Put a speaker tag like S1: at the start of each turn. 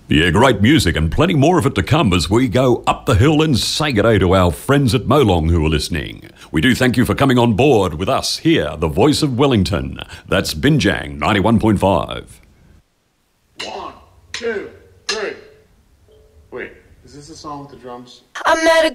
S1: Yeah, great music and plenty more of it to come as we go up the hill and say good day to our friends at Molong who are listening. We do thank you for coming on board with us here, the voice of Wellington. That's Binjang 91.5.
S2: 1, 2, 3. Wait, is this the song with the drums?
S3: I met a